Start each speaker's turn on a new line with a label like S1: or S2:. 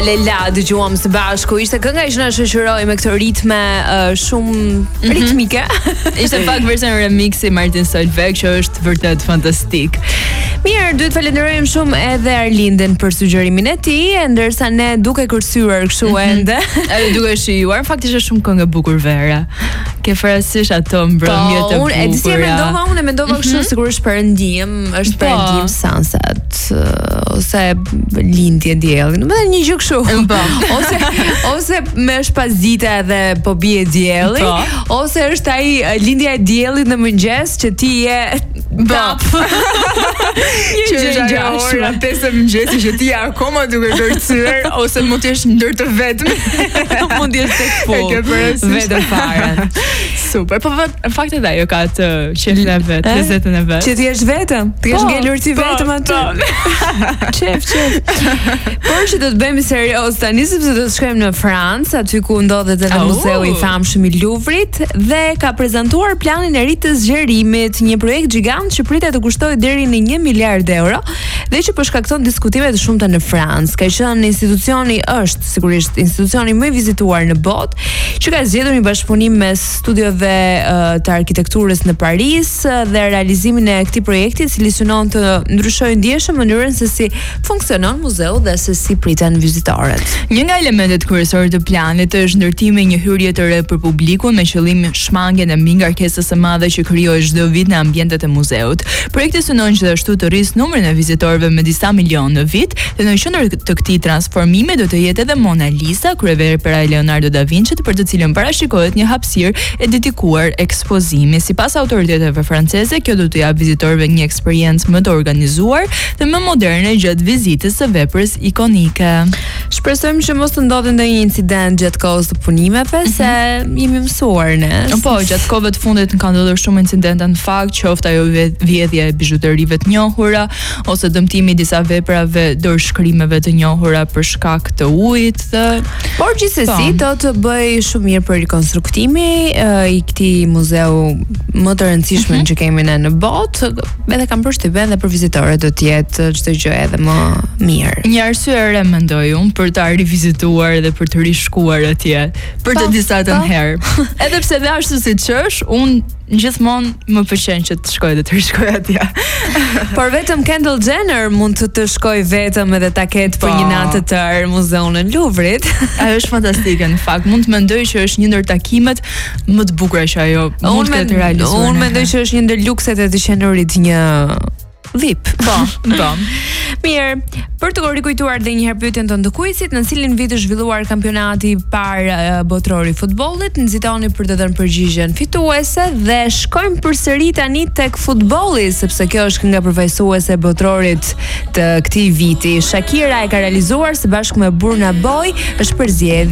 S1: Lela dëgjuam së bashku. Ishte kënga që na shoqëroi me këtë ritme shumë ritmike.
S2: Ishte pak version remixi Martin Solveig që është vërtet fantastik.
S1: Mirë, duhet falenderojmë shumë edhe Arlindën për sugjerimin e tij, ndërsa ne duke kursyer kështu ende.
S2: Edhe duke shijuar, faktikisht është shumë këngë e bukur vera. Ke parasysh ato mbrëmje të bukura.
S1: Unë e mendova kështu sigurisht perëndim, është perëndim sunset ose lindje dielli. Domethënë një gjë kështu. Ose me shpazite edhe po bie dielli, ose është ai lindja e diellit në mëngjes që ti je bap.
S2: Që është ora 5 e mëngjesit që ti je akoma duke kërcyer ose mund të jesh ndër të vetëm.
S1: Mund të jesh tek po. Vetëm fare.
S2: Super. Po në fakt edhe ajo ka të qefin e vet, lezetën e vet.
S1: Që ti je vetëm, të kesh ngelur ti vetëm aty. Qef. Por që do të bëjmë serioz tani sepse do të shkojmë në Francë, aty ku ndodhet edhe muzeu i famshëm i Louvrit dhe ka prezantuar planin e ri të zgjerimit, një projekt gjigant që pritet të kushtojë deri në 1 miliard euro dhe që po shkakton diskutime të shumta në Francë. Ka qenë është sigurisht institucioni më i vizituar në botë, që ka zgjedhur një bashkëpunim mes studiove të arkitekturës në Paris dhe realizimin e këtij projekti, i cili synon të ndryshojë ndjeshëm mënyrën se si funksionon muzeu dhe se si priten vizitorët.
S2: Një nga elementet kryesore të planit është ndërtimi i një hyrje të re për publikun me qëllim shmangjen e mbi ngarkesës së madhe që krijohet çdo vit në ambientet e muzeut. Projekti synon gjithashtu të rrisë numrin e vizitorëve me disa milionë në vit dhe në qendër të këtij transformimi do të jetë edhe Mona Lisa, kryevepra e Leonardo da Vinci, për të cilën parashikohet një hapësirë e dedikuar ekspozimi. Sipas autoriteteve franceze, kjo do të japë vizitorëve një eksperiencë më të organizuar dhe më moderne gjatë vizitës së veprës ikonike.
S1: Shpresojmë që mos të ndodhë ndonjë incident gjatë kohës së punimeve, se jemi mësuar ne.
S2: Po, gjatë kohëve të fundit kanë ndodhur shumë incidente në fakt, qoftë ajo vjedhja e bijuterive të njohura ose dëmtimi i disa veprave dorëshkrimeve të njohura për shkak të ujit.
S1: Por gjithsesi do të bëj shumë mirë për rikonstruktimi i këtij muzeu më të rëndësishëm që kemi ne në botë, edhe kam përshtypjen edhe për vizitorët do të jetë çdo gjë edhe më mirë.
S2: Një arsye e re mendoj unë për ta rivizituar dhe për të rishkuar atje për të disa të herë. Edhe pse dhe ashtu siç është, unë gjithmonë më pëlqen që të shkoj dhe të rishkoj atje.
S1: Por vetëm Kendall Jenner mund të shkoj vetëm edhe ta ketë për një natë të tërë muzeun e Louvrit.
S2: Ajo është fantastike në fakt. Mund të mendoj që është një ndër takimet më të bukura që ajo mund të realizohet.
S1: Unë mendoj që është një ndër lukset e të qenurit një VIP.
S2: Po.
S1: Mirë, për të rikujtuar edhe një herë pyetjen tonë të kuicit, në cilin vit është zhvilluar kampionati i parë botror i futbollit, nxitoni për të dhënë përgjigjen fituese dhe shkojmë përsëri tani tek futbolli, sepse kjo është kënga përfaqësuese e botrorit të këtij viti. Shakira e ka realizuar së bashku me Burna Boy, është përzgjedhje